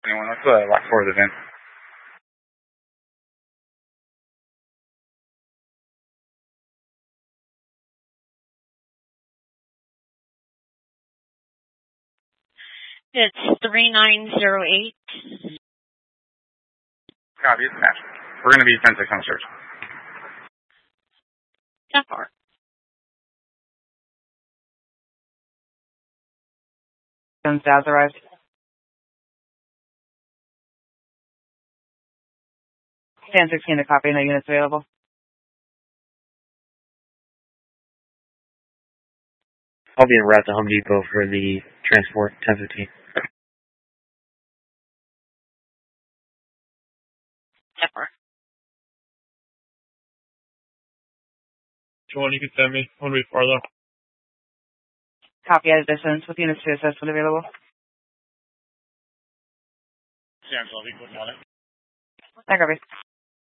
Anyone? Let's lock 4 of the van. It's 3908. Copy, it's matched. We're going to be 10-6 on the search. 10-4. Staff arrived. 10-16 to copy, no units available. I'll be en route to Home Depot for the transport, 10:15. 10-4. Joanne, you can send me. I'm going to be farther. Copy at a distance with units to assist when available. Yeah, I'll be quick on it. I copy.